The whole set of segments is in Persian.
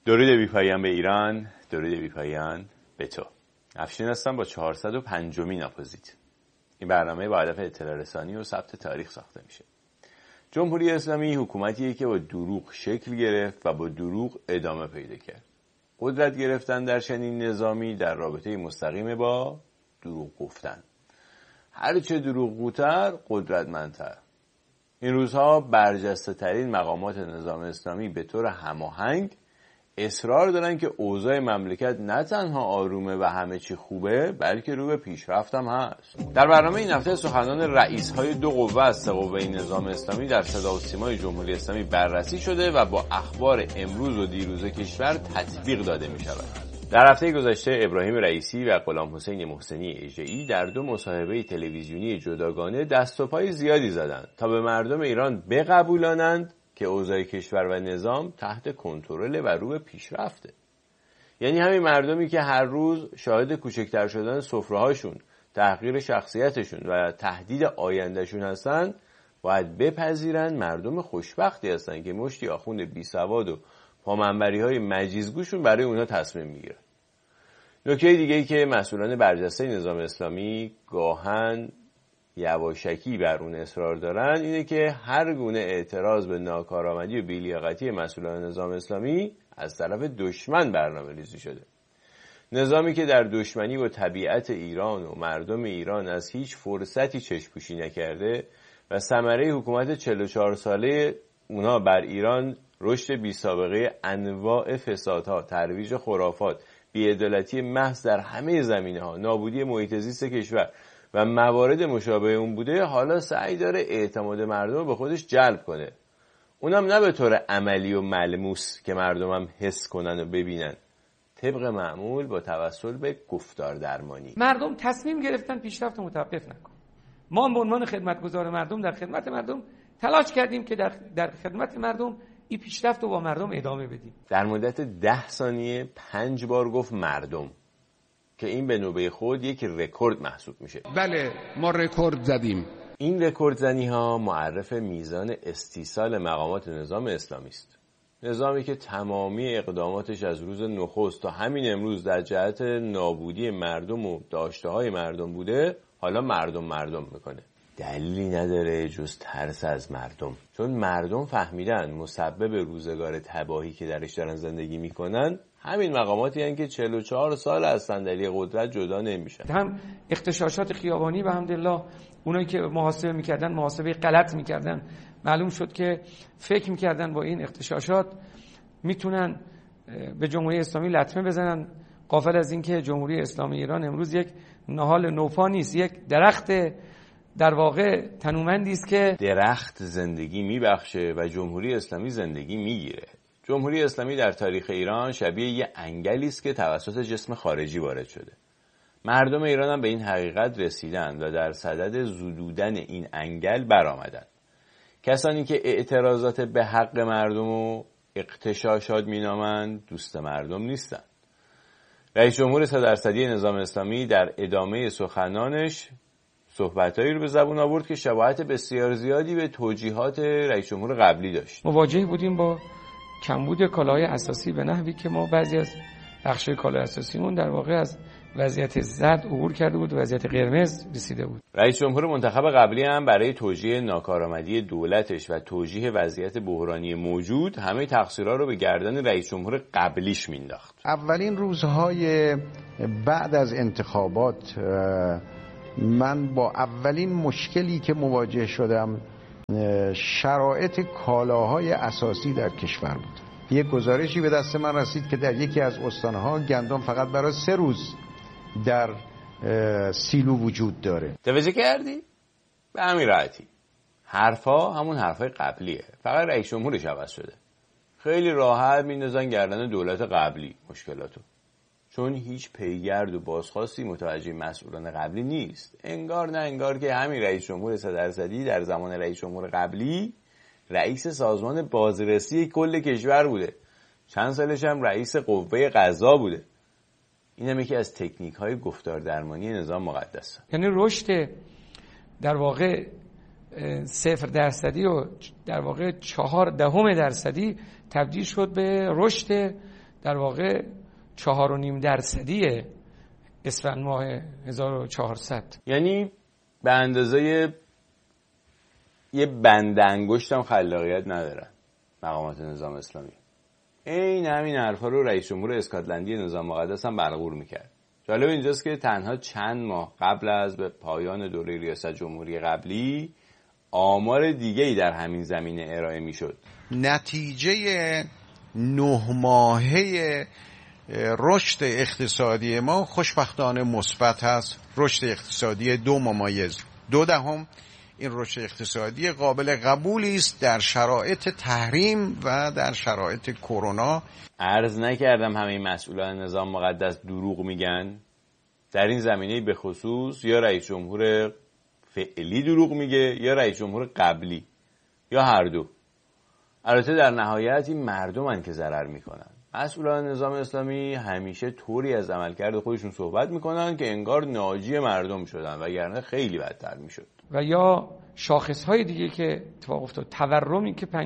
درود بی‌پایان به ایران، درود بی‌پایان به تو. افشین هستم با 405مین اپوزیت. این برنامه با هدف اطلاع رسانی و ثبت تاریخ ساخته میشه. جمهوری اسلامی حکومتیه که با دروغ شکل گرفت و با دروغ ادامه پیدا کرد. قدرت گرفتن در چنین نظامی در رابطه مستقیم با دروغ گفتن. هرچه دروغگوتر قدرتمندتر. این روزها برجسته ترین مقامات نظام اسلامی به طور هماهنگ اصرار دارن که اوضاع مملکت نه تنها آرومه و همه چی خوبه، بلکه رو به پیشرفت هم هست. در برنامه این هفته سخنان رئیس‌های دو قوه از سه قوه نظام اسلامی در صدا و سیمای جمهوری اسلامی بررسی شده و با اخبار امروز و دیروز کشور تطبیق داده می‌شود. در هفته گذشته ابراهیم رئیسی و غلام حسین محسنی اژه‌ای در دو مصاحبه تلویزیونی جداگانه دست و پای زیادی زدند تا به مردم ایران بقبولانند که اوضاع کشور و نظام تحت کنترل و رو به پیشرفته. یعنی همین مردمی که هر روز شاهد کوچکتر شدن سفره‌هاشون، تحقیر شخصیتشون و تهدید آیندهشون هستن، باید بپذیرن مردم خوشبختی هستن که مشتی آخوند بیسواد و پامنبری‌های مجیزگوشون برای اونها تصمیم میگیرن. نکته دیگه‌ای که مسئولان برجسته نظام اسلامی گاهن یواشکی بر اون اصرار دارن اینه که هر گونه اعتراض به ناکارآمدی و بی‌لیاقتی مسئولان نظام اسلامی از طرف دشمن برنامه‌ریزی شده. نظامی که در دشمنی با طبیعت ایران و مردم ایران از هیچ فرصتی چشم‌پوشی نکرده و ثمره حکومت 44 ساله اونا بر ایران رشد بی‌سابقه انواع فسادها، ترویج خرافات، بی‌عدالتی محض در همه زمینه‌ها، نابودی محیط زیست کشور و موارد مشابه اون بوده، حالا سعی داره اعتماد مردم رو به خودش جلب کنه. اونم نه به طور عملی و ملموس که مردم هم حس کنن و ببینن، طبق معمول با توسل به گفتار درمانی. مردم تصمیم گرفتن پیشرفت متوقف نکن. ما به عنوان خدمتگزار مردم در خدمت مردم تلاش کردیم که در خدمت مردم این پیشرفت رو با مردم ادامه بدیم. در مدت 10 ثانیه 5 بار گفت مردم که این به نوبه خود یک رکورد محسوب میشه. بله ما رکورد زدیم. این رکورد زنی ها معرف میزان استیصال مقامات نظام اسلامی است. نظامی که تمامی اقداماتش از روز نخست تا همین امروز در جهت نابودی مردم و داشته‌های مردم بوده، حالا مردم میکنه. دلیلی نداره جز ترس از مردم، چون مردم فهمیدن مسبب روزگار تباهی که درش دارن زندگی میکنن همین مقاماتی هستند که 44 سال از صندلی قدرت جدا نمیشن. هم اغتشاشات خیابانی و الحمدلله اونایی که محاسبه میکردن محاسبه غلط میکردن، معلوم شد که فکر میکردن با این اغتشاشات میتونن به جمهوری اسلامی لطمه بزنن، غافل از اینکه جمهوری اسلامی ایران امروز یک نهال نوپا نیست، یک درخت در واقع تنومندی است که درخت زندگی میبخشه و جمهوری اسلامی زندگی میگیره. جمهوری اسلامی در تاریخ ایران شبیه یه انگلی است که توسط جسم خارجی وارد شده. مردم ایران هم به این حقیقت رسیدن و در صدد زدودن این انگل برآمدن. کسانی که اعتراضات به حق مردم و اغتشاشات مینامند دوست مردم نیستن. رئیس جمهور 100% نظام اسلامی در ادامه سخنانش صحبتایی رو به زبون آورد که شباهت بسیار زیادی به توجیهات رئیس جمهور قبلی داشت. مواجه بودیم با کمبود کالاهای اساسی به نحوی که ما بعضی از بخش‌های کالای اساسیمون در واقع از وضعیت زرد عبور کرده بود و وضعیت قرمز رسیده بود. رئیس جمهور منتخب قبلی هم برای توجیه ناکارآمدی دولتش و توجیه وضعیت بحرانی موجود همه تقصیرها رو به گردن رئیس جمهور قبلیش مینداخت. اولین روزهای بعد از انتخابات من با اولین مشکلی که مواجه شدم شرایط کالاهای اساسی در کشور بود. یک گزارشی به دست من رسید که در یکی از استانها گندم فقط برای 3 روز در سیلو وجود داره. توجه کردی؟ به همین راحتی. حرفا همون حرفای قبلیه، فقط رئیس جمهورش عوض شده. خیلی راحت میندازن گردن دولت قبلی مشکلاتو، چون هیچ پیگرد و بازخواستی متوجه مسئولان قبلی نیست. انگار نه انگار که همین رئیس جمهور 100% در زمان رئیس جمهور قبلی رئیس سازمان بازرسی کل کشور بوده، چند سالش هم رئیس قوه قضا بوده. این هم یکی از تکنیک های گفتار درمانی نظام مقدس. یعنی رشد در واقع 0% و در واقع 0.4% تبدیل شد به رشد در واقع 4.5% اسفند ماه 1400. یعنی به اندازه یه بند انگشت هم خلاقیت ندارن مقامات نظام اسلامی. این همین حرفا رو رئیس جمهور اسکاتلندی نظام مقدس هم بلغور میکرد. جالب اینجاست که تنها چند ماه قبل از به پایان دوره ریاست جمهوری قبلی آمار دیگه‌ای در همین زمینه ارائه میشد. نتیجه 9 ماهه رشد اقتصادی ما خوشبختانه مثبت است. رشد اقتصادی 2.2. این رشد اقتصادی قابل قبولی است در شرایط تحریم و در شرایط کرونا. عرض نکردم همه مسئولان نظام مقدس دروغ میگن؟ در این زمینه به خصوص یا رئیس جمهور فعلی دروغ میگه یا رئیس جمهور قبلی یا هر دو. البته در نهایت این مردمن که ضرر میکنن. مسئولان نظام اسلامی همیشه طوری از عملکرد خودشون صحبت میکنن که انگار ناجی مردم شدن، وگرنه خیلی بدتر میشد. و یا شاخصهای دیگه که اتفاق افتاد، تورمی که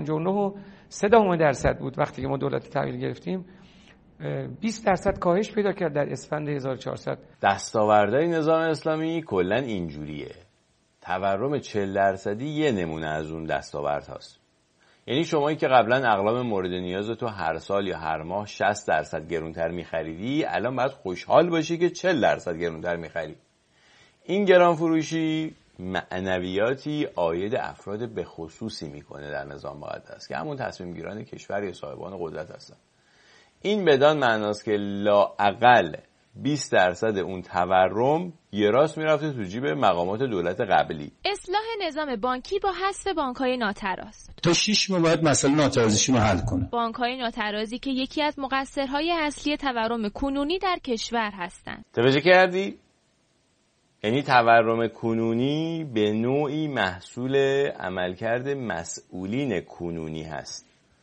59.3% بود وقتی که ما دولت تغییر گرفتیم 20% کاهش پیدا کرد در اسفند 1400. دستاوردهای نظام اسلامی کلا اینجوریه. تورم 40% یه نمونه از اون دستاورد هاست. یعنی شمایی که قبلا اقلام مورد نیاز تو هر سال یا هر ماه 60% گرونتر میخریدی، الان باید خوشحال باشی که 40% گرونتر میخری. این گران فروشی معنویاتی عاید افراد به خصوصی میکنه در نظام مقدس که همون تصمیم گیران کشور یا صاحبان قدرت هستن. این بدان معناست که لااقل 20% اون تورم یه راست میرفته تو جیب مقامات دولت قبلی. اصلاح نظام بانکی با حذف بانک‌های ناتراز. تا 6 ماه باید مسئله ناترازیشون رو حل کنه. بانک‌های ناترازی که یکی از مقصرهای اصلی تورم کنونی در کشور هستند. توجه کردی؟ یعنی تورم کنونی به نوعی محصول عملکرد مسئولین کنونی هست.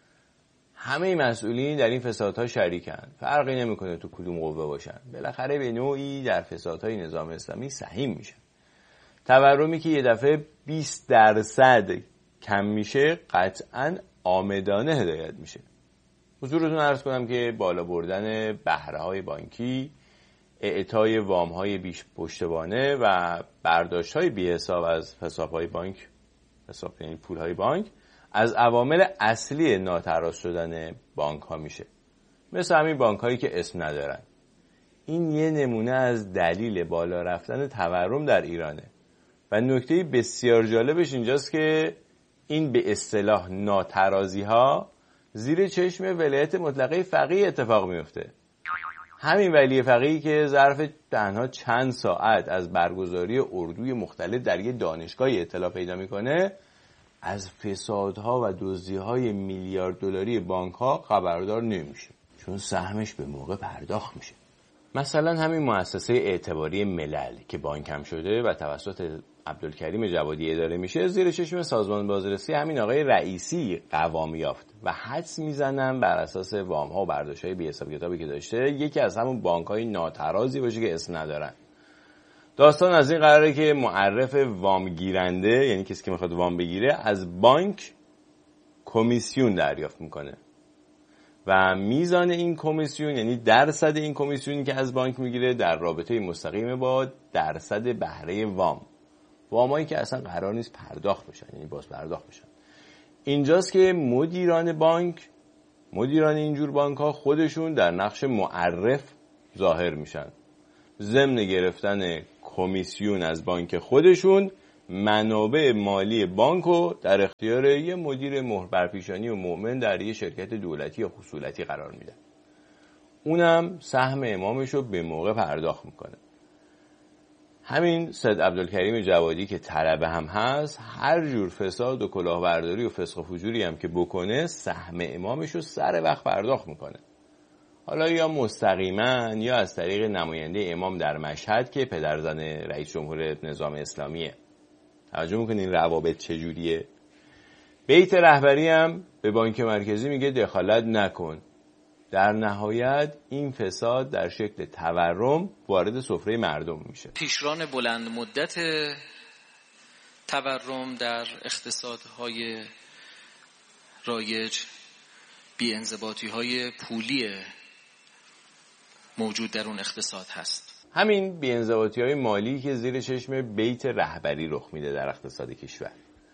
همه مسئولین در این فسادها شریکن. فرقی نمیکنه تو کدوم قوه باشن. بالاخره به نوعی در فسادهای نظام اسلامی سهیم میشن. تورمی که یه دفعه 20% کم میشه قطعاً عامدانه هدایت میشه. حضورتون عرض کنم که بالا بردن بهره‌های بانکی، اعطای وام‌های بیش پشتوانه و برداشت‌های بی‌حساب از حساب‌های بانک، حساب یعنی پول‌های بانک، از عوامل اصلی ناتراز شدن بانک‌ها میشه. مثل همین بانک‌هایی که اسم ندارن. این یه نمونه از دلیل بالا رفتن تورم در ایرانه. و نکته بسیار جالبش اینجاست که این به اصطلاح ناترازی‌ها زیر چشم ولایت مطلقه فقیه اتفاق میفته. همین ولی فقیهی که ظرف تنها چند ساعت از برگزاری اردوی مختلف در یه دانشگاه اطلاع پیدا میکنه، از فسادها و دزدی‌های میلیارد دلاری بانک‌ها خبردار نمیشه، چون سهمش به موقع پرداخت میشه. مثلا همین مؤسسه اعتباری ملل که بانک هم شده و توسط عبدالکریم جوادی اداره میشه، زیر چشم سازمان بازرسی همین آقای رئیسی قوام یافت و حدس میزنم بر اساس وام‌ها و برداشت‌های بی حساب کتابی که داشته یکی از همون بانک‌های ناترازی باشه که اسم ندارن. داستان از این قراره که معرف وام گیرنده، یعنی کسی که میخواد وام بگیره، از بانک کمیسیون دریافت میکنه و میزان این کمیسیون، یعنی درصد این کمیسیونی که از بانک میگیره، در رابطه مستقیم با درصد بهره وامایی که اصلا قرار نیست پرداخت بشن، یعنی باز پرداخت بشن. اینجاست که مدیران اینجور بانک ها خودشون در نقش معرف ظاهر میشن. ضمن گرفتن کمیسیون از بانک خودشون، منابع مالی بانکو در اختیار یه مدیر مهربرپیشانی و مؤمن در یه شرکت دولتی یا خصوصی قرار میده. اونم سهم امامشو به موقع پرداخت میکنه. همین سید عبدالکریم جوادی که طلبه هم هست، هر جور فساد و کلاهبرداری و فسق و فجوری هم که بکنه، سهم امامشو سر وقت پرداخت میکنه. حالا یا مستقیما یا از طریق نماینده امام در مشهد که پدرزن رئیس جمهور نظام اسلامیه. توجه میکنین این روابط چجوریه؟ بیت رهبری هم به بانک مرکزی میگه دخالت نکن. در نهایت این فساد در شکل تورم وارد سفره مردم میشه. پیشران بلند مدت تورم در اقتصادهای رایج بی‌انضباطی‌های پولی موجود در اون اقتصاد هست. همین بی‌انضباطی‌های مالی که زیر چشم بیت رهبری رخ میده در اقتصاد کشور.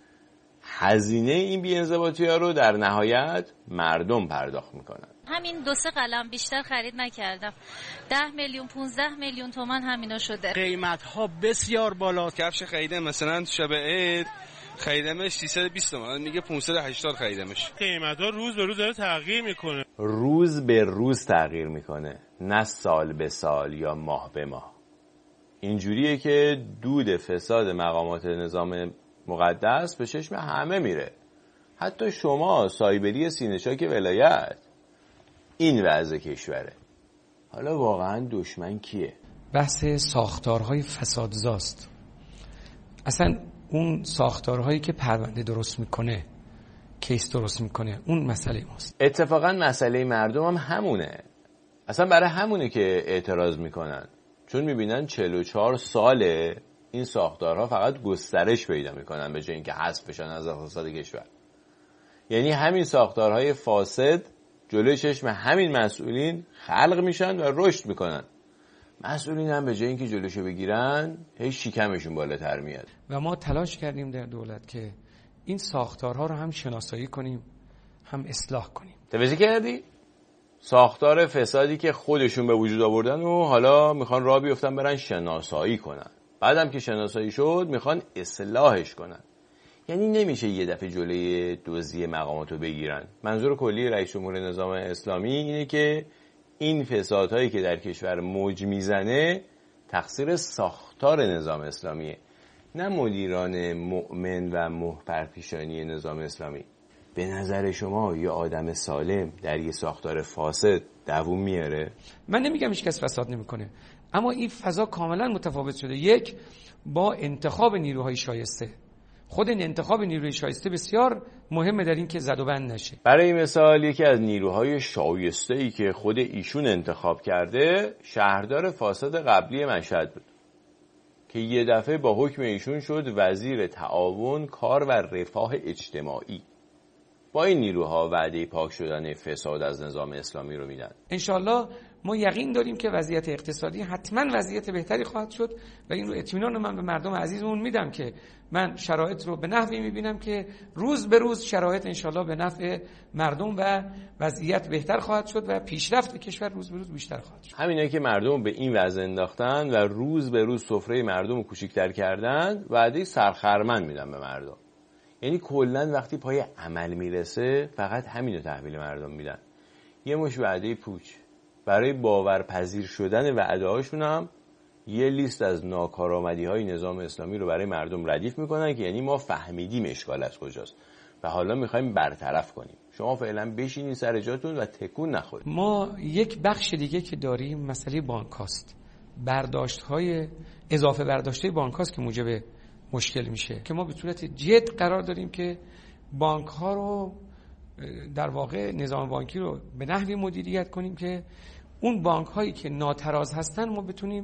هزینه این بی‌انضباطی‌ها رو در نهایت مردم پرداخت میکنن. همین 2-3 قلم بیشتر خرید نکردم. 10 میلیون 15 میلیون تومان همینا شده. قیمت‌ها بسیار بالا. کفش خریدم مثلا شب عید خریدمش 320 تومان، میگه 580 خریدمش. قیمت‌ها روز به روز داره تغییر میکنه. روز به روز تغییر میکنه، نه سال به سال یا ماه به ماه. اینجوریه که دود فساد مقامات نظام مقدس به چشم همه میره، حتی شما سایبری سینه‌چاک ولایت. این وضع کشوره. حالا واقعا دشمن کیه؟ بحث ساختارهای فسادزاست. اصلا اون ساختارهایی که پرونده درست میکنه، کیس درست میکنه، اون مسئله ماست. اتفاقا مسئله مردم هم همونه. اصلا برای همونه که اعتراض میکنن، چون میبینن 44 ساله این ساختارها فقط گسترش پیدا میکنن به جای اینکه حذف بشن از اقتصاد کشور. یعنی همین ساختارهای فاسد جلوی چشم همین مسئولین خلق میشن و رشد میکنن. مسئولین هم به جای اینکه جلوشو بگیرن هی شکمشون بالاتر میاد. و ما تلاش کردیم در دولت که این ساختارها رو هم شناسایی کنیم، هم اصلاح کنیم. توجه کردی؟ ساختار فسادی که خودشون به وجود آوردن و حالا میخوان راه بیفتن برن شناسایی کنن. بعدم که شناسایی شد میخوان اصلاحش کنن. یعنی نمیشه یه دفعه جلوی دزدی مقاماتو بگیرن. منظور کلی رئیس جمهور نظام اسلامی اینه که این فسادهایی که در کشور موج میزنه تقصیر ساختار نظام اسلامیه، نه مدیران مؤمن و مهرپرپیشانی نظام اسلامی. به نظر شما یه آدم سالم در یه ساختار فاسد دووم میاره؟ من نمیگم هیچ کس فساد نمیکنه، اما این فضا کاملا متفاوت شده. یک، با انتخاب نیروهای شایسته. خود این انتخاب نیروی شایسته بسیار مهمه در این که زد و بند نشه. برای مثال یکی از نیروهای شایسته‌ای که خود ایشون انتخاب کرده شهردار فاسد قبلی مشهد بود که یه دفعه با حکم ایشون شد وزیر تعاون، کار و رفاه اجتماعی. با این نیروها وعده پاک شدن فساد از نظام اسلامی رو میدن. انشالله ما یقین داریم که وضعیت اقتصادی حتما وضعیت بهتری خواهد شد و این رو اطمینان من به مردم عزیزمون میدم که من شرایط رو به نحوی میبینم که روز به روز شرایط انشالله به نفع مردم و وضعیت بهتر خواهد شد و پیشرفت کشور روز به روز بیشتر خواهد شد. همینایی که مردم به این وضع انداختن و روز به روز سفره مردم رو کوچیک‌تر کردن وعده سرخرمن میدن به مردم. یعنی کلا وقتی پای عمل میرسه فقط همینو تحویل مردم میدن. یه مش وعده پوچ. برای باورپذیر شدن وعده‌هاشون هم یه لیست از ناکارآمدی‌های نظام اسلامی رو برای مردم ردیف میکنن که یعنی ما فهمیدیم اشکال از کجاست و حالا میخوایم برطرف کنیم. شما فعلا بشینید سر جاتون و تکون نخورید. ما یک بخش دیگه که داریم مسئله بانک هاست. برداشت‌های اضافه برداشت‌های بانک هاست که موجب مشکل میشه که ما به صورت جد قرار داریم که بانک ها رو در واقع نظام بانکی رو به نحوی مدیریت کنیم که اون بانک هایی که ناتراز هستن ما بتونیم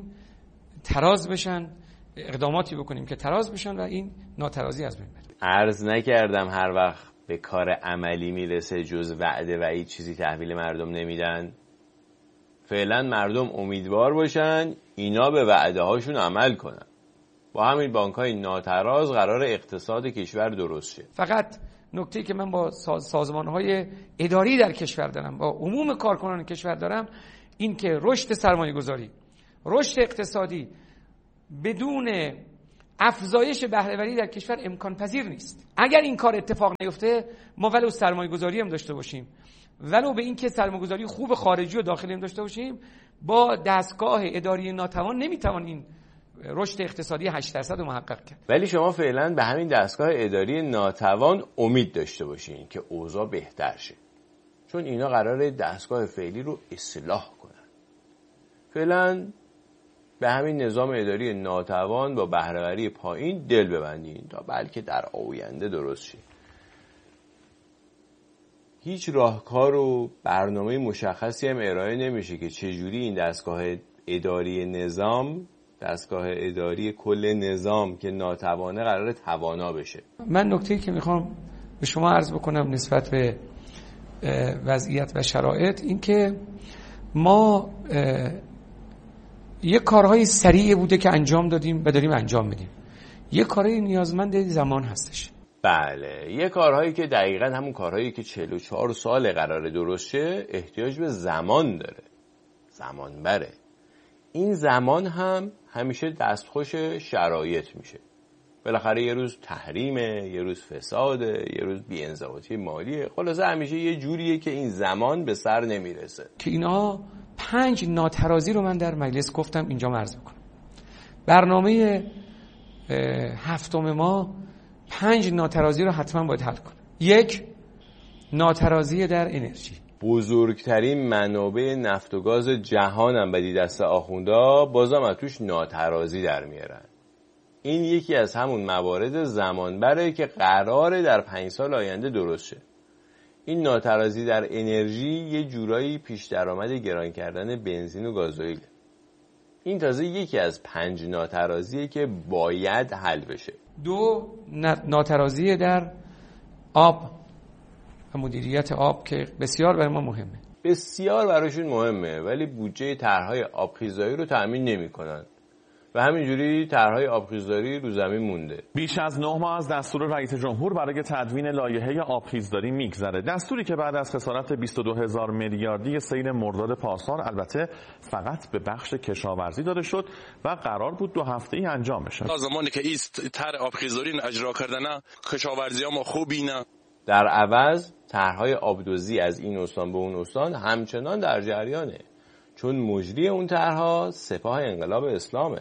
تراز بشن، اقداماتی بکنیم که تراز بشن و این ناترازی از بین بره. عرض نکردم هر وقت به کار عملی میرسه جز وعده و هیچ چیزی تحویل مردم نمیدن. فعلا مردم امیدوار باشن اینا به وعده هاشون عمل کنن. با همین بانک‌های ناتراز قرار اقتصاد کشور درست شه. فقط نکته‌ای که من با سازمان‌های اداری در کشور دارم، با عموم کارکنان کشور دارم، این که رشد سرمایه‌گذاری، رشد اقتصادی بدون افزایش بهره‌وری در کشور امکان پذیر نیست. اگر این کار اتفاق نیفته ما ولو سرمایه‌گذاری هم داشته باشیم، ولو به این که سرمایه‌گذاری خوب خارجی و داخلی هم داشته باشیم، با دستگاه اداری ناتوان نمی‌توان این رشد اقتصادی 8% رو محقق کرد. ولی شما فعلا به همین دستگاه اداری ناتوان امید داشته باشین که اوضاع بهتر شه، چون اینا قراره دستگاه فعلی رو اصلاح کنن. فعلا به همین نظام اداری ناتوان با بهره‌وری پایین دل ببندین تا بلکه در آینده درست شه. هیچ راهکار و برنامه مشخصی هم ارائه نمیشه که چجوری این دستگاه اداری دستگاه اداری کل نظام که ناتوانه قراره توانا بشه. من نکته‌ای که میخوام به شما عرض بکنم نسبت به وضعیت و شرایط این که ما یه کارهای سریع بوده که انجام دادیم و داریم انجام میدیم. یه کارهای نیازمند زمان هستش. بله، یه کارهایی که دقیقاً همون کارهایی که 44 سال قراره درست شه احتیاج به زمان داره، زمان بره. این زمان هم همیشه دستخوش شرایط میشه. بالاخره یه روز تحریمه، یه روز فساده، یه روز بی‌انضباطی مالیه. خلاصه همیشه یه جوریه که این زمان به سر نمیرسه. که اینا 5 ناترازی رو من در مجلس گفتم، اینجا عرض میکنم. برنامه 7 ما 5 ناترازی رو حتما باید حل کنه. 1 ناترازی در انرژی. بزرگترین منابع نفت و گاز جهان هم بدی دست آخوندا بازم از توش ناترازی در میارن. این یکی از همون موارد زمانبره که قراره در 5 سال آینده درست شه. این ناترازی در انرژی یه جورایی پیش درآمد گران کردن بنزین و گازوئیل. این تازه یکی از 5 ناترازیه که باید حل بشه. 2 ناترازی در آب و مدیریت آب که بسیار برای ما مهمه. بسیار براشون مهمه، ولی بودجه طرح‌های آبخیزداری رو تأمین نمی‌کنن. و همینجوری طرح‌های آبخیزداری رو زمین مونده. بیش از 9 ماه از دستور رئیس جمهور برای تدوین لایحه آبخیزداری میگذره. دستوری که بعد از خسارت 22,000 میلیاردی سیل مرداد پارسال البته فقط به بخش کشاورزی داده شد و قرار بود 2 هفته ای انجام بشه. تا زمانی که این طرح آبخیزداری اجرا کردن کشاورزی‌ها ما خوبی نه. در عوض طرح‌های آبدوزی از این استان به اون استان همچنان در جریانه، چون مجری اون طرح‌ها سپاه انقلاب اسلامه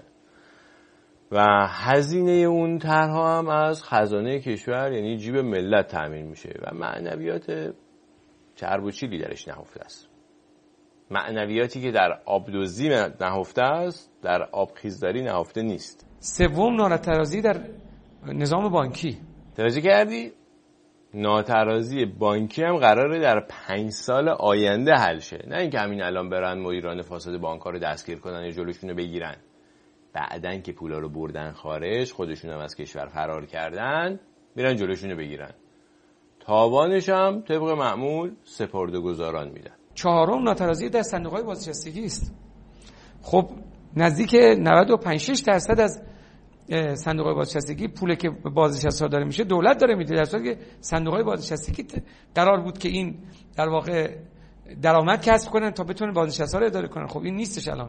و هزینه اون طرح‌ها هم از خزانه کشور یعنی جیب ملت تامین میشه و معنویات چرب و چیلی درش نهفته است. معنویاتی که در آبدوزی نهفته است در آبخیزداری نهفته نیست. 3 ناترازی در نظام بانکی. توجه کردی؟ ناترازی بانکی هم قراره در 5 سال آینده حل شه، نه اینکه همین الان برن مدیران فاسد بانک‌ها رو دستگیر کنن یا جلوشون رو بگیرن. بعدن که پولا رو بردن خارج، خودشون هم از کشور فرار کردن، میرن جلوشون رو بگیرن. تاوانش هم طبق معمول سپرده‌گذاران میدن. 4 ناترازی در صندوق‌های بازنشستگی است. خب نزدیک 95-6% از صندوق‌های بازنشستگی پولی که بازنشسته‌ها داره میشه دولت داره میده، در صورتی که صندوق‌های بازنشستگی قرار بود که این در واقع درآمد کسب کنن تا بتونن بازنشسته‌ها رو اداره کنن. خب این نیستش الان.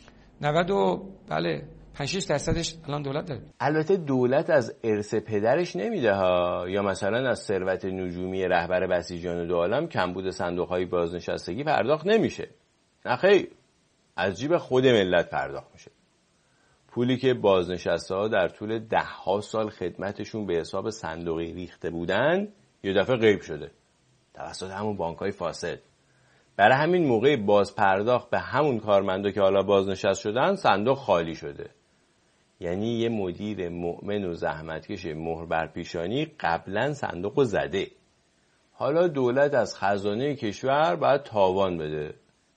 5-6% الان دولت داره. البته دولت از ارث پدرش نمیده ها، یا مثلا از ثروت نجومی رهبر بسیجان دو عالم کمبود صندوق‌های بازنشستگی پرداخت نمیشه. نه خیر، از جیب خود ملت پرداخت میشه. پولی که بازنشسته‌ها در طول 10 سال خدمتشون به حساب صندوقی ریخته بودن یه دفعه غیب شده توسط همون بانک‌های فاسد. برای همین موقع باز پرداخت به همون کارمندا که حالا بازنشست شدن صندوق خالی شده. یعنی یه مدیر مؤمن و زحمتکش مهر بر پیشانی قبلا صندوق زده. حالا دولت از خزانه کشور باید تاوان بده.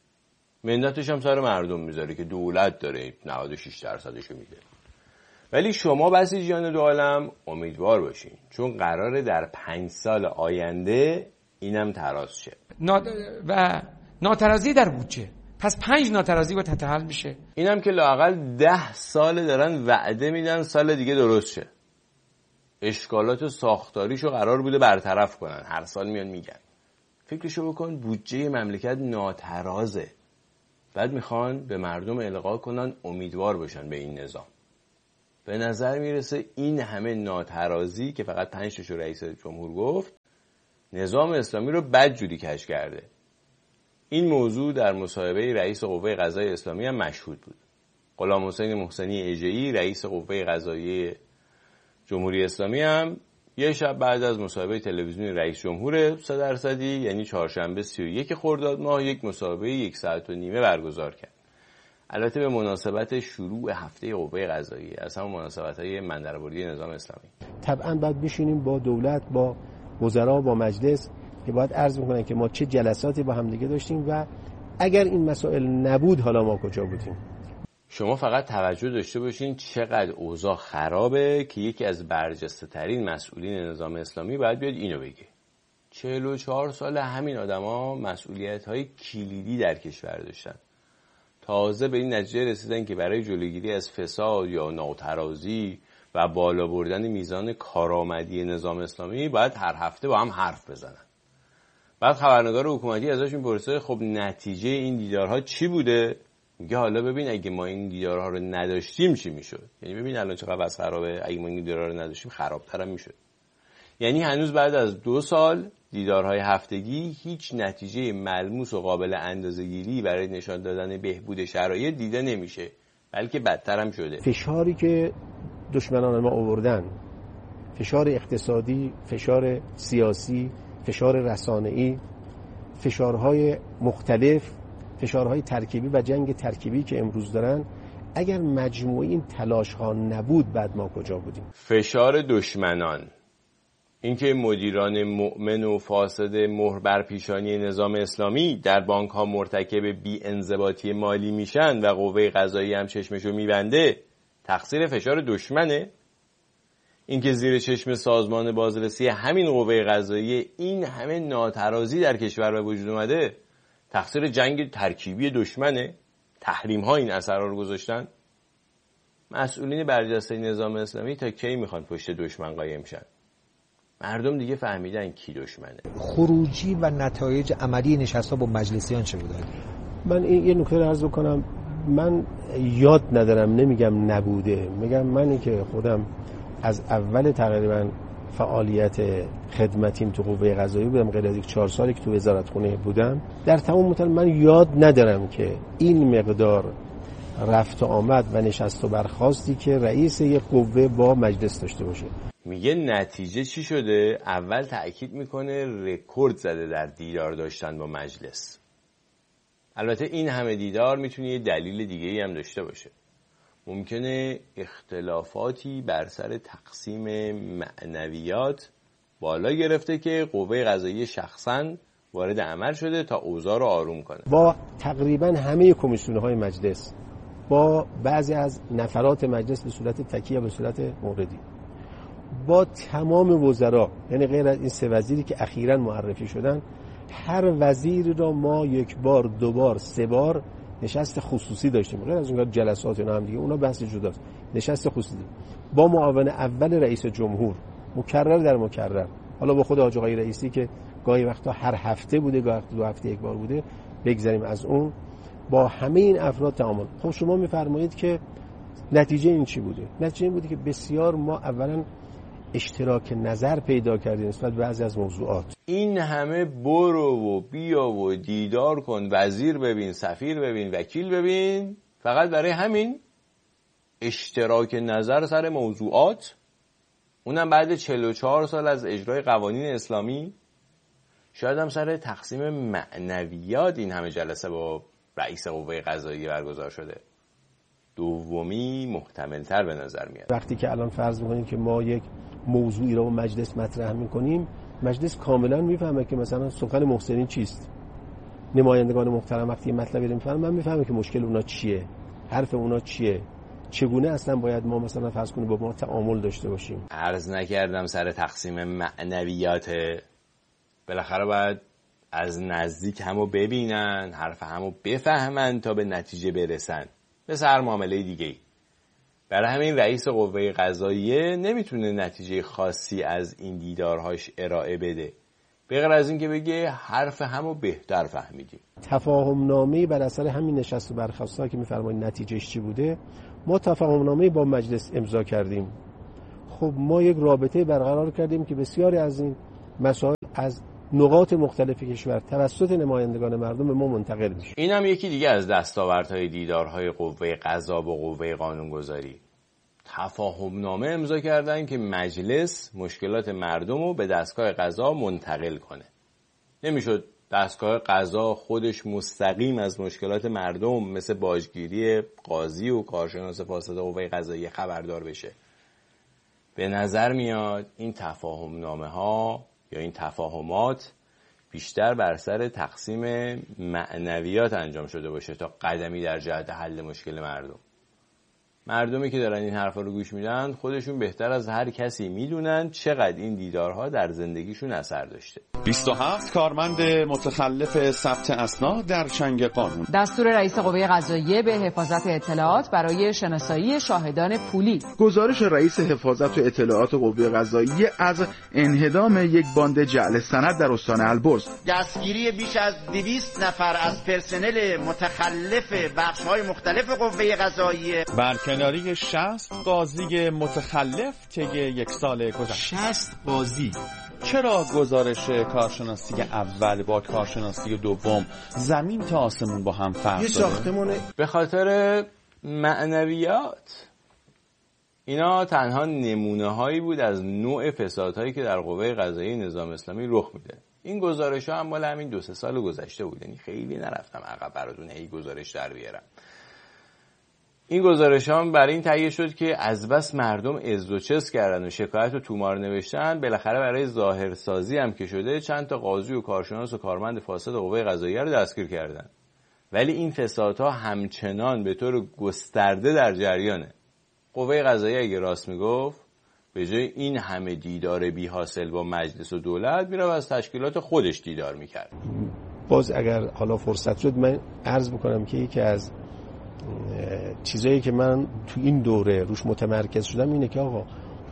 منتش هم سر مردم میذاره که دولت داره 96%شو میده. ولی شما بسیجیان دو عالم امیدوار باشین، چون قراره در 5 سال آینده اینم تراز شه. و ناترازی در بودجه. پس 5 ناترازی باید حل میشه. اینم که لااقل 10 سال دارن وعده میدن سال دیگه درست شه. اشکالات ساختاریشو قرار بوده برطرف کنن، هر سال میان میگن. فکرشو بکن، بودجه مملکت ناترازه. بعد میخوان به مردم القا کنن امیدوار باشن به این نظام. به نظر میرسه این همه ناترازی که فقط 5 تاشو رئیس جمهور گفت، نظام اسلامی رو بدجوری کش کرده. این موضوع در مصاحبه رئیس قوه قضاییه اسلامی هم مشهود بود. غلام حسین محسنی اژه‌ای رئیس قوه قضاییه جمهوری اسلامی هم یه شب بعد از مصاحبه تلویزیونی رئیس جمهور 3% یعنی چهارشنبه 31 خرداد ماه یک مصاحبه 1 ساعت و نیمه برگزار کرد. البته به مناسبت شروع هفته قوه قضاییه، از همون مناسبت‌های مندربردی نظام اسلامی. طبعا باید بشینیم با دولت، با وزرا، با مجلس که باید عرض میکنن که ما چه جلساتی با هم دیگه داشتیم و اگر این مسائل نبود حالا ما کجا بودیم. شما فقط توجه داشته باشین چقدر اوضاع خرابه که یکی از برجسته ترین مسئولین نظام اسلامی باید بیاد اینو بگه. 44 سال همین آدما مسئولیت‌های کلیدی در کشور داشتن. تازه به این نتیجه رسیدن که برای جلوگیری از فساد یا ناترازی و بالا بردن میزان کارآمدی نظام اسلامی باید هر هفته با هم حرف بزنن. بعد خبرنگار حکومتی ازش میپرسه خب نتیجه این دیدارها چی بوده؟ میگه حالا ببین اگه ما این دیدارها رو نداشتیم چی میشد؟ یعنی ببین الان چقدر وضع خرابه، اگه ما این دیدارها رو نداشتیم خرابتر هم میشد. یعنی هنوز بعد از 2 سال دیدارهای هفتگی هیچ نتیجه ملموس و قابل اندازه‌گیری برای نشان دادن بهبود شرایط دیده نمیشه، بلکه بدتر هم شده. فشاری که دشمنان ما آوردن، فشار اقتصادی، فشار سیاسی، فشار رسانه‌ای، فشارهای مختلف، فشارهای ترکیبی و جنگ ترکیبی که امروز دارن، اگر مجموعی این تلاش ها نبود بعد ما کجا بودیم؟ فشار دشمنان، اینکه مدیران مؤمن و فاسد مهر بر پیشانی نظام اسلامی در بانک ها مرتکب بی‌انضباطی مالی میشن و قوه قضاییه هم چشمشو میبنده، تقصیر فشار دشمنه؟ اینکه زیر چشم سازمان بازرسی همین قوه قضاییه این همه ناترازی در کشور به وجود اومده، تقصیر جنگ ترکیبی دشمنه؟ تحریم ها این اثرها رو گذاشتن؟ مسئولین برجسته نظام اسلامی تا کی میخوان پشت دشمن قایم شن؟ مردم دیگه فهمیدن کی دشمنه. خروجی و نتایج عملی نشست‌ها با مجلسیان چه بوده؟ من یه نکته رو عرض بکنم، من یاد ندارم، نمیگم نبوده، میگم منی که خودم از اول تقریبا فعالیت خدمتیم تو قوه قضاییه بودم، غیر از 4 سالی که تو وزارتخونه بودم، در تمام مدت من یاد ندارم که این مقدار رفت و آمد و نشست و برخاستی که رئیس یک قوه با مجلس داشته باشه. میگه نتیجه چی شده؟ اول تأکید میکنه رکورد زده در دیدار داشتن با مجلس. البته این همه دیدار میتونه یه دلیل دیگه‌ای هم داشته باشه. ممکنه اختلافاتی بر سر تقسیم معنویات بالا گرفته که قوه قضاییه شخصاً وارد عمل شده تا اوضاع رو آروم کنه. با تقریباً همه کمیسیون‌های مجلس، با بعضی از نفرات مجلس به صورت تکیه به صورت موردی، با تمام وزرا، یعنی غیر از این 3 وزیری که اخیراً معرفی شدن، هر وزیر را ما 1 بار 2 بار 3 بار نشست خصوصی داشتیم، غیر از اون جلسات اینا هم دیگه، اونا بحث جداست. نشست خصوصی با معاون اول رئیس جمهور، مکرر در مکرر، حالا با خود حاج آقای رئیسی که گاهی وقتا هر هفته بوده، گاهی وقتا 2 هفته 1 بار بوده، بگذاریم از اون، با همه این افراد تعامل. خب شما میفرمایید که نتیجه این چی بوده؟ نتیجه این بوده که بسیار ما اولا اشتراک نظر پیدا کردیم نسبت به بعضی از موضوعات. این همه برو و بیا و دیدار کن، وزیر ببین، سفیر ببین، وکیل ببین، فقط برای همین اشتراک نظر سر موضوعات، اونم بعد 44 سال از اجرای قوانین اسلامی. شاید هم سر تقسیم معنویات این همه جلسه با رئیس قوه قضاییه برگزار شده. دومی محتمل‌تر به نظر میاد. وقتی که الان فرض می‌کنیم که ما یک موضوعی رو مجلس مطرح می‌کنیم، مجلس کاملا میفهمه که مثلا سخن محسنین چیست. نمایندگان محترم وقتی مطلبی رو میفهمن، من میفهمم که مشکل اونا چیه، حرف اونا چیه، چگونه اصلا باید ما مثلا فرض کنیم با ما تعامل داشته باشیم. عرض نکردم سر تقسیم معنویات، بالاخره باید از نزدیک همو ببینن، حرف همو بفهمن تا به نتیجه برسن، مثل هر معامله دیگه‌ای. برای همین رئیس قوه قضاییه نمیتونه نتیجه خاصی از این دیدارهاش ارائه بده، به غیر از این که بگه حرف همو بهتر فهمیدیم. تفاهم نامه‌ای بر اثر همین نشست و برخاست‌ها که می‌فرمایید نتیجهش چی بوده، ما تفاهم نامه‌ای با مجلس امضا کردیم. خب ما یک رابطه برقرار کردیم که بسیاری از این مسائل از نقاط مختلف کشور توسط نمایندگان مردم به ما منتقل میشه. این هم یکی دیگه از دستاوردهای دیدارهای قوه قضا با قوه قانونگذاری. تفاهم نامه امضا کردن که مجلس مشکلات مردم رو به دستگاه قضا منتقل کنه. نمیشد دستگاه قضا خودش مستقیم از مشکلات مردم مثل باجگیری قاضی و کارشناس فاسد قوه قضاییه خبردار بشه. به نظر میاد این تفاهم نامه ها یا این تفاهمات بیشتر بر سر تقسیم معنویات انجام شده باشه تا قدمی در جهت حل مشکل مردم. مردمی که دارن این حرفا رو گوش میدن خودشون بهتر از هر کسی میدونن چقدر این دیدارها در زندگیشون اثر داشته. 27 کارمند متخلف ثبت اسناد در چنگ قانون. دستور رئیس قوه قضاییه به حفاظت اطلاعات برای شناسایی شاهدان پولی. گزارش رئیس حفاظت و اطلاعات قوه قضاییه از انهدام یک باند جعل سند در استان البرز. دستگیری بیش از 200 نفر از پرسنل متخلف بخش‌های مختلف قوه قضاییه. برکناری 60 قاضی متخلف طی یک سال گذشته. 60 قاضی. چرا گزارش کارشناسی اول با کارشناسی دوم زمین تا آسمون با هم فرق داره؟ به خاطر معنویات. اینا تنها نمونه هایی بود از نوع فسادهایی که در قوه قضاییه نظام اسلامی رخ میده. این گزارش ها هم مال همین 2-3 سال گذشته بود، یعنی خیلی نرفتم عقب براتون هی گزارش در بیارم. این گزارش هم برای این تهیه شد که از بس مردم عز و چس کردن و شکایت و تومار نوشتن، بالاخره برای ظاهرسازی هم که شده چند تا قاضی و کارشناس و کارمند فاسد قوه قضاییه رو دستگیر کردن. ولی این فسادها همچنان به طور گسترده در جریانه. قوه قضاییه اگه راست میگفت به جای این همه دیدار بی حاصل با مجلس و دولت میره از تشکیلات خودش دیدار میکرد. باز اگر حالا فرصت شد من عرض میکنم که یکی از چیزایی که من تو این دوره روش متمرکز شدم اینه که آقا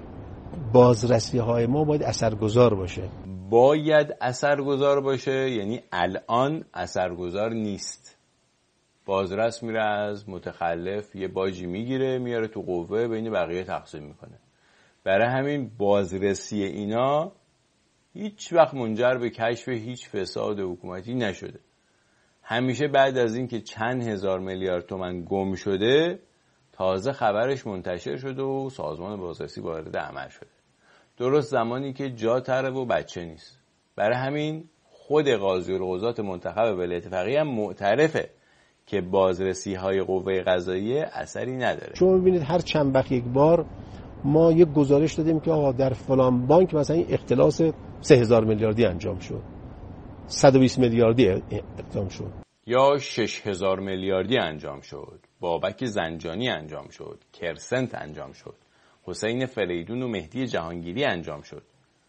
بازرسی های ما باید اثرگذار باشه. باید اثرگذار باشه یعنی الان اثرگذار نیست. بازرس میره از متخلف یه باجی میگیره میاره تو قوه بین بقیه تقسیم میکنه. برای همین بازرسی اینا هیچ وقت منجر به کشف هیچ فساد حکومتی نشده. همیشه بعد از این که چند هزار میلیارد تومان گم شده تازه خبرش منتشر شده و سازمان بازرسی وارد عمل شده. درست زمانی که جا تره و بچه نیست. برای همین خود قاضی القضات منتخب ولایت فقیه هم معترفه که بازرسی های قوه قضاییه اثری نداره. شما ببینید هر چند وقت یک بار ما یک گزارش دادیم که آقا در فلان بانک مثلا این اختلاس 3000 میلیاردی انجام شد، 120 میلیاردی انجام شد، یا 6000 میلیاردی انجام شد، بابک زنجانی انجام شد، کرسنت انجام شد، حسین فریدون و مهدی جهانگیری انجام شد،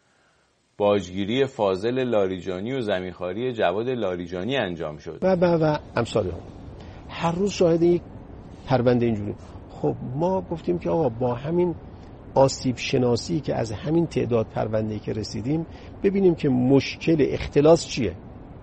باجگیری فاضل لاریجانی و زمینخواری جواد لاریجانی انجام شد و امثال هم. هر روز شاهد یک پرونده اینجوری. خب ما گفتیم که آقا با همین آسیب شناسی که از همین تعداد پرونده‌ای که رسیدیم ببینیم که مشکل اختلاس چیه،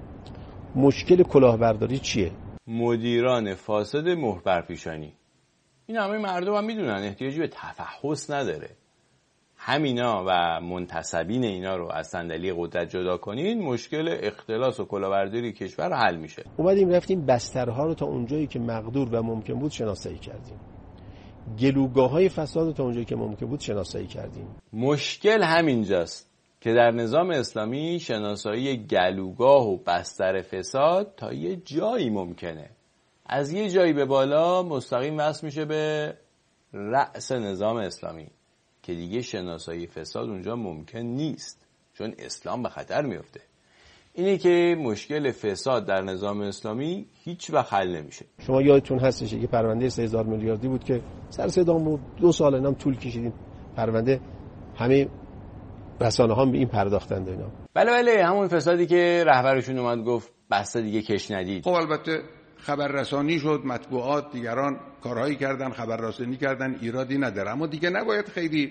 مشکل کلاهبرداری چیه. مدیران فاسد مهربرپیشانی، این همه مردم هم میدونن احتیاجی به تفحص نداره. همینا و منتسبین اینا رو از صندلی قدرت جدا کنین مشکل اختلاس و کلاهبرداری کشور حل میشه. اومدیم رفتیم بسترها رو تا اونجایی که مقدور و ممکن بود شناسایی کردیم، گلوگاه‌های فساد تا اونجایی که ممکن بود شناسایی کردیم. مشکل همینجاست که در نظام اسلامی شناسایی گلوگاه و بستر فساد تا یه جایی ممکنه، از یه جایی به بالا مستقیم وصل میشه به رأس نظام اسلامی که دیگه شناسایی فساد اونجا ممکن نیست چون اسلام به خطر میفته. اینه که مشکل فساد در نظام اسلامی هیچ وقت حل نمیشه. شما یادتون هستش که پرونده 3000 میلیاردی بود که سر صدا بود، 2 سال اینم طول کشیدیم پرونده، همه رسانه ها به این پرداختند اینا. بله همون فسادی که رهبرشون اومد گفت بسته دیگه کش ندید. خب البته خبررسانی شد، مطبوعات دیگران کارهایی کردن، خبررسانی کردن، ایرادی نداره، اما دیگه نباید خیلی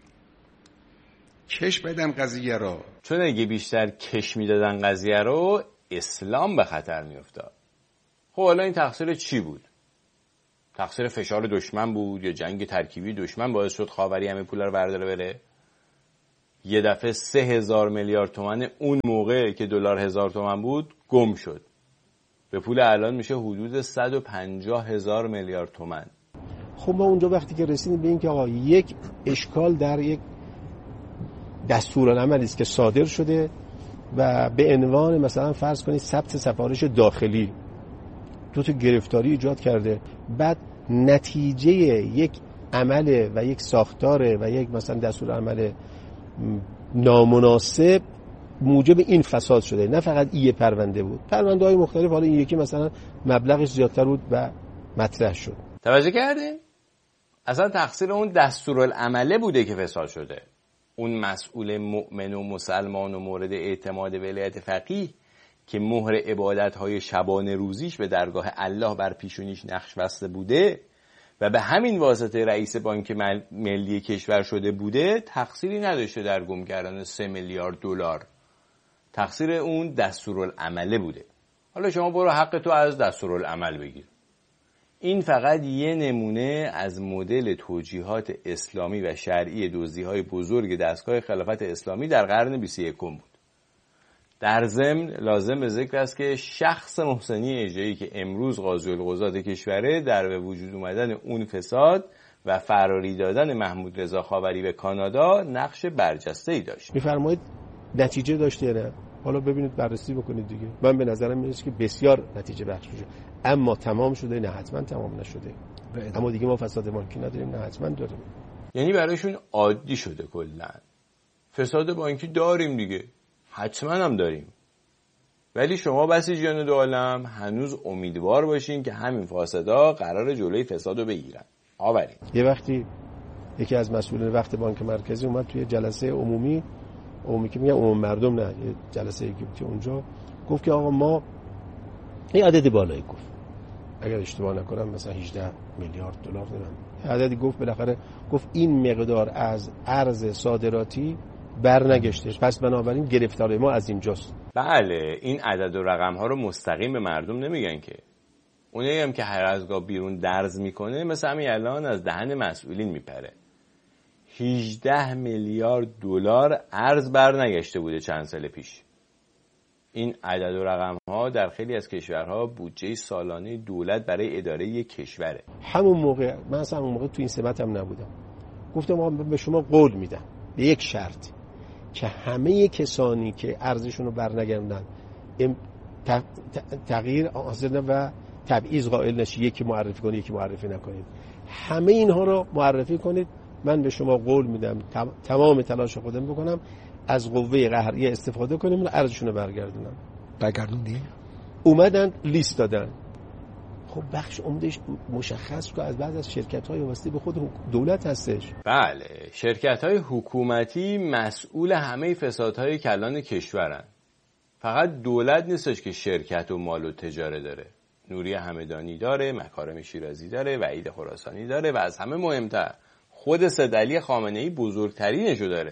کش بدن قضیه رو، چون اگه بیشتر کش میدادن قضیه رو اسلام به خطر میافتاد. خب حالا این تقصیر چی بود؟ تقصیر فشار دشمن بود یا جنگ ترکیبی دشمن باعث شد خاوری همه پول رو برداره بره؟ یه دفعه 3000 میلیارد تومان اون موقع که دلار 1000 تومان بود گم شد، به پول الان میشه حدود 150,000 میلیارد تومان. خب ما اونجا وقتی که رسیدیم به این که آقا یک اشکال در یک دستورالعملی است که صادر شده و به عنوان مثلا فرض کنید ثبت سفارش داخلی 2 تا گرفتاری ایجاد کرده، بعد نتیجه یک عمل و یک ساختار و یک مثلا دستورالعمل نامناسب موجب این فساد شده. نه فقط این پرونده بود، پرونده‌های مختلف، حالا این یکی مثلا مبلغش زیادتر بود و مطرح شد. توجه کردین؟ اصلا تقصیر اون دستورالعمله بوده که فساد شده. اون مسئول مؤمن و مسلمان و مورد اعتماد ولایت فقیه که مهر عبادت‌های شبانه روزیش به درگاه الله بر پیشونیش نقش بسته بوده و به همین واسطه رئیس بانک ملی کشور شده بوده، تقصیری نداشته در گم کردن 3 میلیارد دلار. تقصیر اون دستورالعمله بوده. حالا شما برو حق تو از دستورالعمل بگیر. این فقط یه نمونه از مدل توجیهات اسلامی و شرعی دزدی‌های بزرگ دستگاه خلافت اسلامی در قرن 21 بود. در ضمن لازم به ذکر است که شخص محسنی اجایی که امروز قاضی القضات کشوره در به وجود اومدن اون فساد و فراری دادن محمود رضا خاوری به کانادا نقش برجسته‌ای داشت. می‌فرمایید نتیجه داشته نه؟ حالا ببینید بررسی بکنید دیگه. من به نظرم میاد که بسیار نتیجه بخش شده، اما تمام شده نه، حتما تمام نشده. اما دیگه ما فساد بانکی نداریم نه، حتما داریم. یعنی برایشون عادی شده کلا. فساد بانکی داریم دیگه، حتما هم داریم. ولی شما بسیجیان دو عالم هنوز امیدوار باشین که همین فاسدا قرار جلوی فسادو بگیرن. آورین. یه وقتی یکی از مسئولین وقت بانک مرکزی اومد توی جلسه عمومی که میگن عموم مردم نه، یه جلسه که اونجا گفت که آقا ما این عدد بالایی گفت، اگر اشتباه نکنم مثلا 18 میلیارد دلار دارن عددی گفت، بالاخره گفت این مقدار از ارز صادراتی برنگشته، پس بنابراین گرفتاری ما از اینجاست. بله، این عدد و رقم ها رو مستقیم به مردم نمیگن که. اونایی هم که هر از گاه بیرون درز میکنه مثل همین الان از دهن مسئولین میپره. 18 میلیارد دلار ارز برنگشته بوده چند سال پیش. این عدد و رقم ها در خیلی از کشورها بودجه سالانه دولت برای اداره یک کشوره. همون موقع من اصلا اون موقع تو این سمت هم نبودم، گفتم به شما قول میدم به یک شرط که همه کسانی که ارزشون رو برنگردن تغییر حاصل و تبعیض قائل نشید، یکی معرفی کنید یکی معرفی نکنید، همه اینها رو معرفی کنید. من به شما قول میدم تمام تلاش خودم بکنم از قوه قهریه استفاده کنیم و ارزشون رو برگردونم. برگردوندی؟ اومدن لیست دادن. خب بخش عمدهش مشخص که از بعض از شرکت‌های وابسته به خود دولت هستش. بله، شرکت‌های حکومتی مسئول همه فسادهای کلان کشورن. فقط دولت نیستش که شرکت و مال و تجاره داره. نوری همدانی داره، مکارم شیرازی داره، وحید خراسانی داره و از همه مهمتر خود سیدعلی خامنه‌ای بزرگترینشو داره.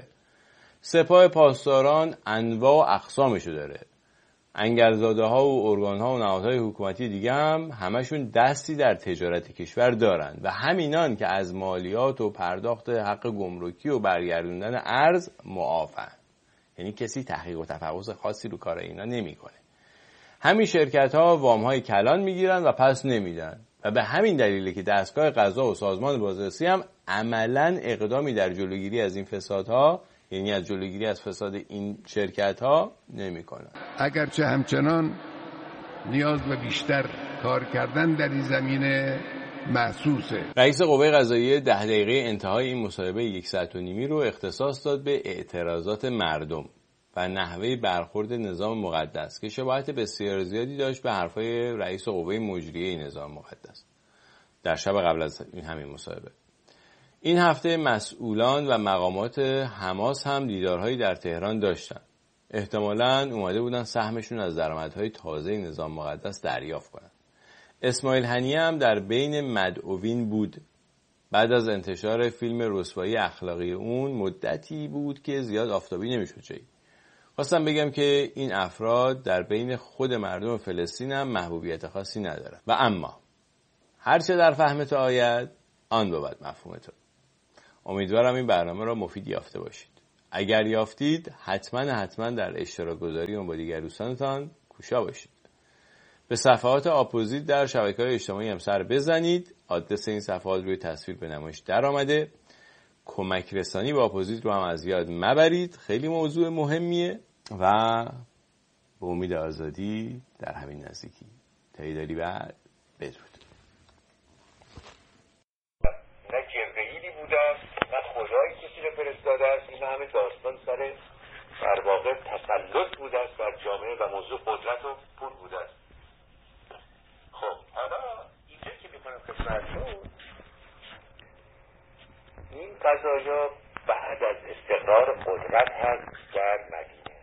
سپاه پاسداران انواع و اقسامشو داره. انگلزاده ها و ارگان ها و نهادهای حکومتی دیگه هم همشون دستی در تجارت کشور دارن و همینان که از مالیات و پرداخت حق گمرکی و برگردوندن ارز معافن. یعنی کسی تحقیق و تفحص خاصی رو کار اینا نمیکنه. همین شرکت ها وام های کلان میگیرن و پس نمیدن و به همین دلیله که دستگاه قضا و سازمان بازرسی هم عملاً اقدامی در جلوگیری از این فسادها، یعنی از جلوگیری از فساد این شرکت ها نمیکنن. اگرچه همچنان نیاز به بیشتر کار کردن در این زمینه محسوسه. رئیس قوه قضاییه 10 دقیقه انتهای این مصاحبه 1 ساعت و نیمی رو اختصاص داد به اعتراضات مردم و نحوه برخورد نظام مقدس که شباهت بسیار زیادی داشت به حرفای رئیس قوه مجریه نظام مقدس در شب قبل از این همین مصاحبه. این هفته مسئولان و مقامات حماس هم دیدارهایی در تهران داشتن. احتمالاً اومده بودن سهمشون از درآمدهای تازه نظام مقدس دریافت کنن. اسماعیل هنیه هم در بین مدعوین بود. بعد از انتشار فیلم رسوایی اخلاقی اون مدتی بود که زیاد آفتابی نمیشد جایی. خواستم بگم که این افراد در بین خود مردم فلسطین هم محبوبیت خاصی ندارن و اما هرچه در فهم تو آید آن بود مفهوم تو. امیدوارم این برنامه را مفید یافته باشید. اگر یافتید حتما در اشتراک گذاری اون با دیگر دوستانتان کوشا باشید. به صفحات اپوزیت در شبکه‌های اجتماعی هم سر بزنید. آدرس این صفحات روی تصویر به نمایش در آمده. کمک رسانی به اپوزیت رو هم از یاد مبرید، خیلی موضوع مهمیه و به امید آزادی در همین نزدیکی. تاییداری بعد بدرود. نه جبرئیلی بوده است نه خدایی کسی رو فرستاده است. این همه داستان سر در واقع تسلط بوده است بر جامعه و موضوع قدرت و پول بوده است. خب حالا اینجا که میکنم خدمتتون قضایا بعد از استقرار قدرت هست در مدینه.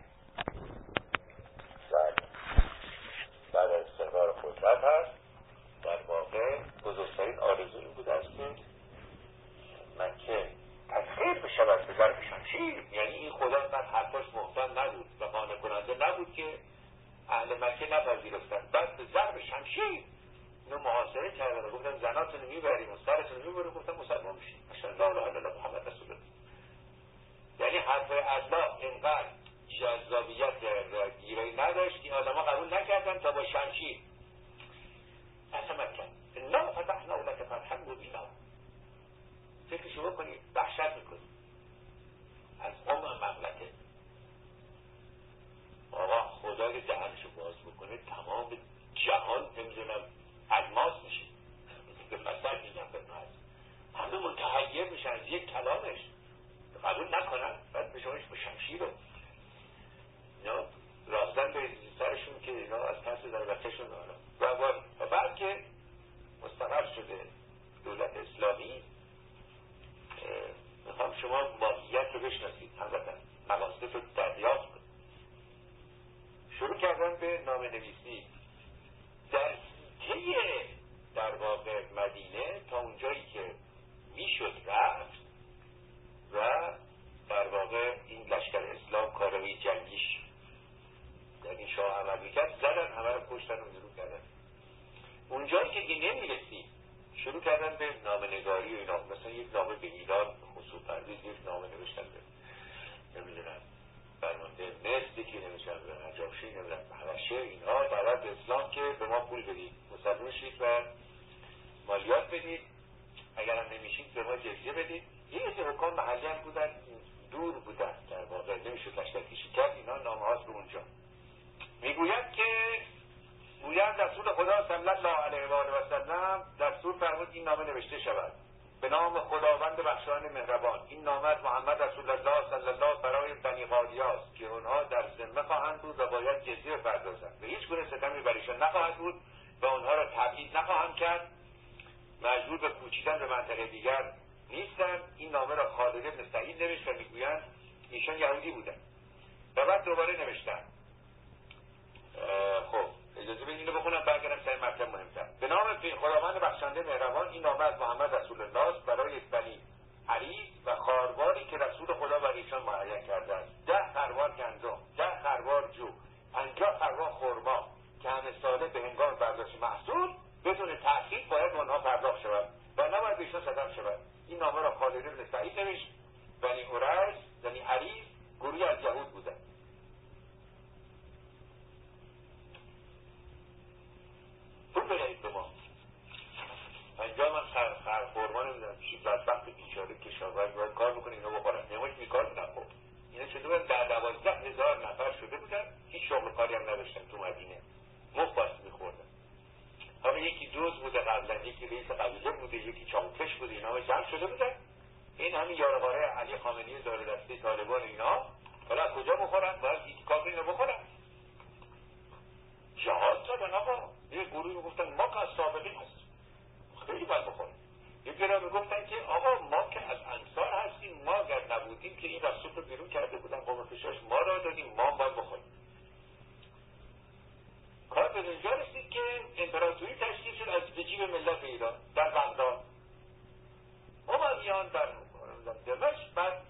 بعد از استقرار قدرت هست در واقع بزرگترین آرزو این بود است که مکه تسخیر بشود به ضرب شمشیر. یعنی این خدا من حرفاش محکم نبود و قانع کننده نبود که اهل مکه نپذیرفتن. بعد به ضرب شمشیر اینو محاصره کردن و گفتن زناتون رو میبریم و سرتون رو میبریم. گفتن مسلمان میشین. اشهد لا اله الا الله محمد رسول الله. یعنی حرف الله اینقدر جذابیت و گیرایی نداشت این آدما قبول نکردن تا با شمشیر اصلا مکه انا فتحنا لك فتحا مبینا. فکرشو بکنید، وحشت میکنید از مملکه. آقا خدای دهنشو باز بکنه تمام جهان نمیدونم الماس میشه. به مثل میگم خدمت همه متحیر میشن از یک کلامش قبول نکنن. بعد به شماش با شمشیر رو اینا راهزن به سرشون که اینا از پس ضربتشون و بعد که مستقر شده دولت اسلامی میخوام شما ماهیت رو بشناسید، همزدن مقاصد رو دریافت کنید. شروع کردن به نامه نویسی در طی در واقع مدینه تا اونجایی که میشد رفت و در واقع این لشکر اسلام کارهای جنگیش در این شاه عمل میکرد، زدن همه رو کشتن و نیرو کردن. اونجایی که دیگه نمیرسید شروع کردن به نامه‌نگاری و اینا. مثلا یک نامه به ایران خصوص پردیز، یک نامه نوشتن به نمیدونم فرمانده مصر که نوشتن به نجاشی، نمیدونم حبشه، اینها دعوت به اسلام که به ما پول بدید، مسلمان شید و مالیات بدید، اگر هم نمیشید به ما جزیه بدید. یه عده حکام محلی هم بودن دور بودن در واقع نمیشد لشکر کشی کرد. اینا نامه هاست به اونجا میگوید که گویند رسول خدا صلی الله علیه و آله و سلم دستور فرمود این نامه نوشته شود به نام خداوند بخشایش مهربان. این نامه از محمد رسول الله صلی الله برای بنی قالیه است که اونها در ذمه خواهند بود و باید جزیه بپردازند و هیچ گونه ستمی بر ایشان نخواهد بود و اونها را تبعید نخواهند کرد. مجبور به کوچیدن به منطقه دیگر نیستند. این نامه را خالد بن سعید نوشت و میگویند ایشان یهودی بودند. و بعد دوباره نوشتند خب اجازه بدید اینو بخونم برگردم سر مطلب مهمتر. به نام خداوند بخشنده مهربان. این نامه از محمد رسول الله برای بنی عریض و خارواری که رسول خدا بر ایشان معین کرده است. 10 خروار گندم، 10 خروار جو، 50 خروار خرما که همه ساله به هنگام برداشت محصول بدون تأخیر باید آنها پرداخت شود و نباید به ایشان ستم شود. این نامه را خالد بن سعید نوشت. بنی قریظ، بنی عریض گروهی از یهود بودند. پول بدهید به ما. 50 من خرما نمیدونم چی بدبخت بیچاره کشاورز باید کار بکنه اینو بخورن. نماش بیکار بودن. خب اینا شده بودن 12,000 نفر شده بودن، هیچ شغل کاری هم نداشتن تو مدینه، مفت باست میخوردن. حالا یکی دوز بوده قبلا، یکی رئیس قبیله بوده، یکی چاوکش بوده، اینا جمع شده بودن. این همین یارغاره علی خامنه‌ای داره دسته طالبان اینا حالا کجا بخورن؟ باید این کافر اینو بخورن. جهاد زدن آقا. یه گروهی میگفتن ما که از سابقین هستیم خیلی باید بخوریم. یه گروه میگفتن که آقا ما که از انصار هستیم، ما اگر نبودیم که این رسول رو بیرون کرده بودن قوم فشاش ما را دادیم، ما باید بخوریم. کار به اینجا رسید که امپراتوری تشکیل شد از جیب ملت ایران در بغداد. امویان در دمشق، بعد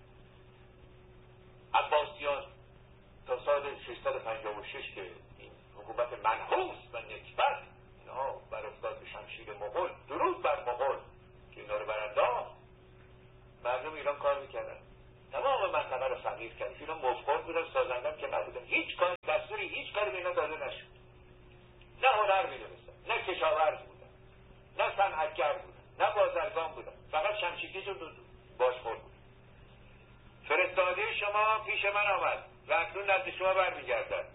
عباسیان تا سال 656 که این حکومت منحوس و نکبت اینها بر افتاد به شمشیر مغول، درود بر مغول که اینا رو برانداخت. مردم ایران کار میکردن، تمام منطقه رو فقیر کرد. اینا مفخور بودن، سازندم که نبودن، هیچ کاری دستوری هیچ کاری به اینا داده نشد. نه هنر میدونستن، نه کشاورز بودن، نه صنعتگر بودن، نه بازرگان بودن، فقط شمشیرکش و باشخور بود. فرستاده شما پیش من آمد و اکنون نزد شما برمیگردد.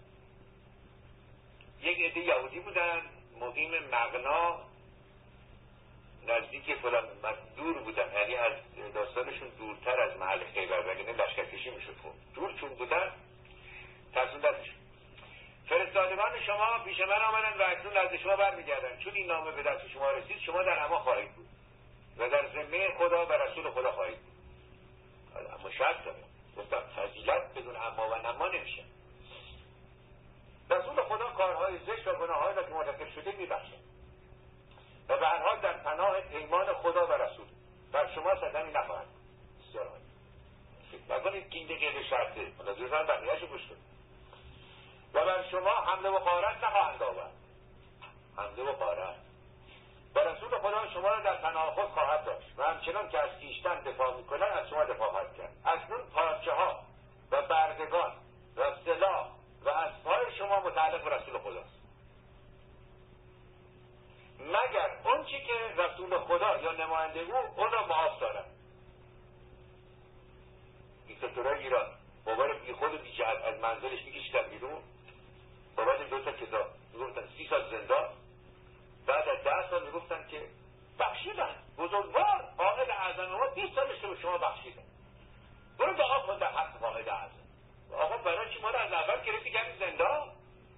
یک عده یهودی بودن مقیم مغنا نزدیک فلان، دور بودن، یعنی از داستانشون دورتر از محل خیبر، وگرنه لشکرکشی میشد. دور چون بودن ترسوندنشون. فرستادگان شما پیش من آمدن و اکنون نزد شما برمیگردن. چون این نامه به دست شما رسید شما در امان خواهید بود و در ذمه خدا و رسول خدا خواهید بود. اما شرط داره. گفتم فضیلت بدون اما و نما نمیشه. رسول خدا کارهای زشت و گناهایی را که مرتکب شده میبخشه و به هر حال در پناه پیمان خدا و رسول بر شما صدمی نخواهد. بسیار عالی. فکر نکنید که این غیر شرطه، منظورم بقیه‌اشو گوش کنید. و بر شما حمله و غارت نخواهند آورد. حمله و غارت و رسول خدا شما را در پناه خود خواهد داشت و همچنان که از خویشتن دفاع میکنن از شما دفاع خواهد کرد. اکنون پارچه ها و بردگان و سلاح و اسبهای شما متعلق به رسول خداست، مگر اون چی که رسول خدا یا نماینده او اون را معاف دارد. دیکتاتورای ایران بابار بی خود و بی جهت از منزلش میکشیدن بیرون، بابت 2 تا کتاب میگفتن 30 سال زندان، بعد از 10 سال میگفتن که بخشیدن. بزرگوار قائد اعظم ما 20 سالش به شما بخشیدن. برو دعا کن در حق قائد اعظم. آقا برای چی ما رو از اول گرفتی کردی زندان؟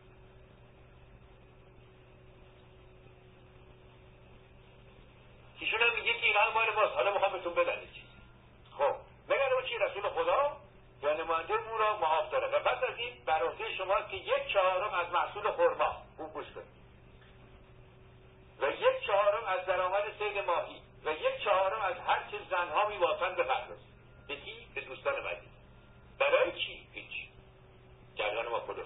ایشون هم میگه که این هم مال ماست، حالا میخوام بهتون بدن چیز. خب مگر اون چی رسول خدا یا نماینده او را معاف داره و پس از این بر عهده شماست که 1/4 از محصول خرما خوب گوش کنید و 1/4 از درآمد صید ماهی و 1/4 از هر چه زنها میبافند بپردازید. به کی؟ به دوستان مدینه. برای چی؟ هیچ. جریان ما خودش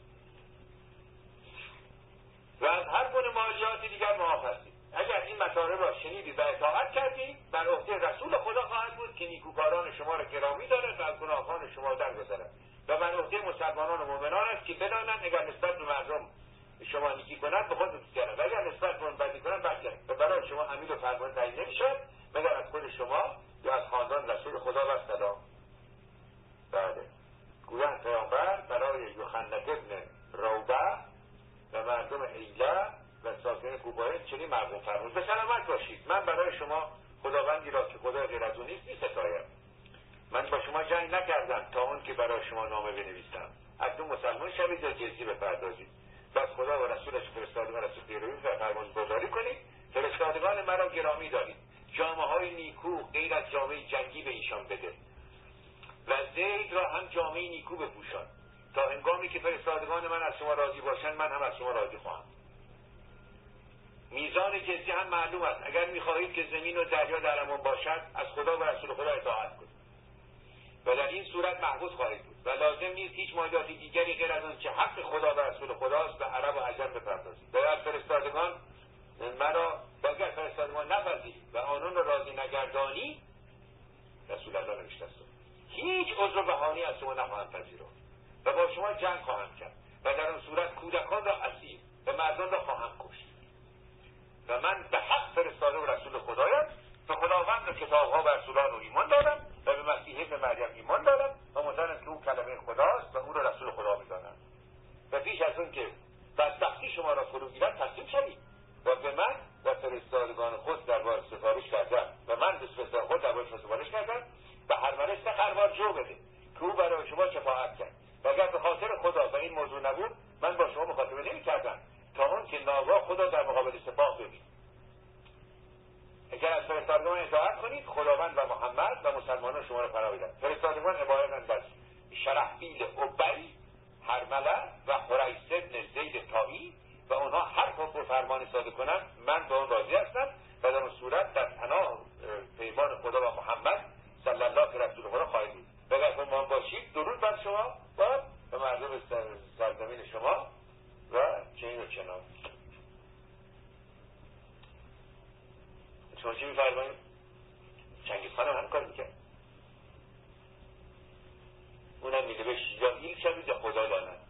و از هر گونه مالیات دیگر معاف هستید. اگر این مطالب را شنیدید و اطاعت کردید بر عهده رسول خدا خواهد بود که نیکوکاران شما را گرامی دارد و از گناهان شما درگذرد و بر عهده مسلمانان و مؤمنان است که بدانند اگر نسبت به مردم شما نیکی کنند به خود می‌گذرد و اگر نسبت به اون بدی کنند بدگرد و برای شما امیر و فرمان تعیین نمی‌شود مگر از خود شما یا از خاندان رسول خدا و سلام. بله گویند پیامبر برای یوحنا ابن روبه و مردم ایله و ساکنین کوبای چنین مرغوم فرمود: به سلامت باشید، من برای شما خداوندی را که خدا غیر از او نیست می‌ستایم. من با شما جنگ نکردم تا اون که برای شما نامه بنویسم. اکنون مسلمان شوید یا جزیه بپردازید. بس خدا و رسولش فرستادگان را پیروی و فرمانبرداری کنید. فرستادگان مرا گرامی دارید. جامه‌های نیکو غیر از جامه جنگی به ایشان بده و زید را هم جامه نیکو بپوشان تا هنگامی که فرستادگان من از شما راضی باشند من هم از شما راضی خواهم. میزان جزیه هم معلوم است. اگر می‌خواهید که زمین و دریا در امان باشد از خدا و رسول خدا اطاعت کنید و در این صورت محفوظ خواهید بود و لازم نیست هیچ مالیات دیگری غیر از آنچه حق خدا و رسول خداست به عرب و عجم بپردازید. و اگر فرستادگان مرا اگر فرستادگان نپذیرید و آنان را راضی نگردانی، رسول الله نوشته است، هیچ عذر و بهانه‌ای از شما نخواهند پذیرفت و با شما جنگ خواهند کرد و در آن صورت کودکان را اسیر و مردان را خواهند کشت و من به حق فرستاده و رسول خدایم به خداوند و کتاب‌ها و رسولان او ایمان دارم و به مسیح ابن مریم ایمان دارم و معتقدم که او کلمه خداست و او را رسول خدا می‌دانم و پیش از اون که بدبختی شما را فرو گیرد تسلیم شوید و به من و فرستادگان خود درباره سفارش کردم و من به فرستادگان خود درباره سفارش کردم به هر ملک خروار جو بده که او برای شما شفاعت کرد و اگر به خاطر خدا و این موضوع نبود من با شما مخاطبه نمی‌کردم تا اون که ناگاه خدا در مقابل سپاه ببینید. اگر از فرستادگان اطاعت کنید خداوند و محمد و مسلمانان شما را پناه می‌دهند. فرستادگان عبارتند از شرحبیل ابی، هرمله و حریث بن زید طایی و اونها هر حکم فرمانی صادر کنند من به اون راضی هستم و در اون صورت در پناه پیمان خدا و محمد صلی الله علیه رسول خدا خواهید بود. و اگر فرمان باشید درود بر شما و مردم سرزمین شما و چنین و چنان. شما چی می‌فرمایید؟ چنگیز خان هم همکار می‌کرد. اونم میگه بهش یا ایل شوید یا خدا داند.